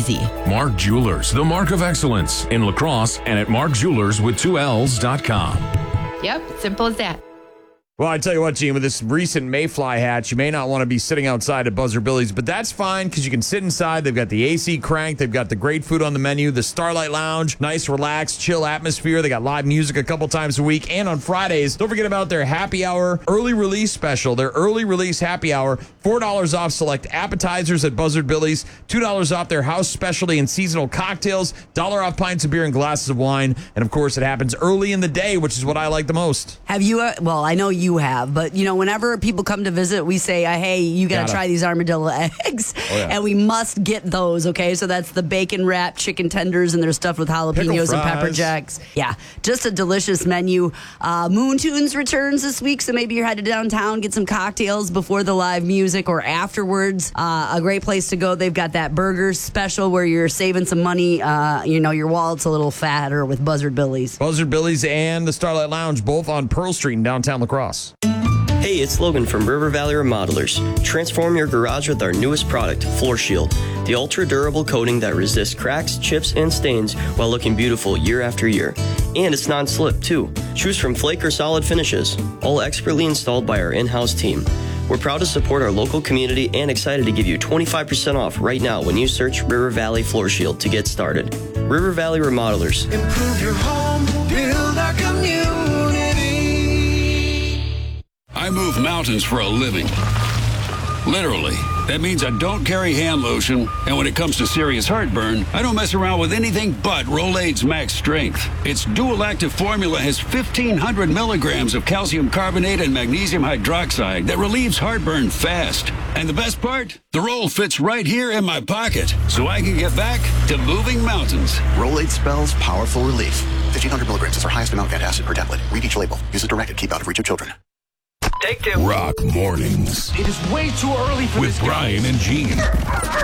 easy. Mark Jewelers, the mark of excellence in La Crosse and at markjewelers.com. Yep, simple as that. Well, I tell you what, Gene, with this recent mayfly hatch, you may not want to be sitting outside at Buzzard Billy's, but that's fine because you can sit inside. They've got the AC cranked. They've got the great food on the menu, the Starlight Lounge, nice, relaxed, chill atmosphere. They got live music a couple times a week. And on Fridays, don't forget about their happy hour early release special, their early release happy hour, $4 off select appetizers at Buzzard Billy's, $2 off their house specialty and seasonal cocktails, $1 off pints of beer and glasses of wine. And, of course, it happens early in the day, which is what I like the most. Have you, well, I know you have, but, whenever people come to visit, we say, hey, you got to try these armadillo eggs. Oh, yeah. And we must get those, okay? So that's the bacon wrapped chicken tenders, and they're stuffed with jalapenos and pepper jacks. Yeah, just a delicious menu. Moon Tunes returns this week, so maybe you're headed downtown, get some cocktails before the live music or afterwards. A great place to go. They've got that burger special where you're saving some money. Your wallet's a little fatter with Buzzard Billy's. Buzzard Billy's and the Starlight Lounge, both on Pearl Street in downtown La Crosse. Hey, it's Logan from River Valley Remodelers. Transform your garage with our newest product, Floor Shield, the ultra-durable coating that resists cracks, chips, and stains while looking beautiful year after year. And it's non-slip, too. Choose from flake or solid finishes, all expertly installed by our in-house team. We're proud to support our local community and excited to give you 25% off right now when you search River Valley Floor Shield to get started. River Valley Remodelers. Improve your home, build our community. I move mountains for a living. Literally. That means I don't carry hand lotion, and when it comes to serious heartburn, I don't mess around with anything but Rolaids Max Strength. Its dual-active formula has 1,500 milligrams of calcium carbonate and magnesium hydroxide that relieves heartburn fast. And the best part? The roll fits right here in my pocket, so I can get back to moving mountains. Rolaids spells powerful relief. 1,500 milligrams is our highest amount of antacid per tablet. Read each label. Use as directed. Keep out of reach of children. Take two. Rock Mornings. It is way too early for with this Brian and Gene.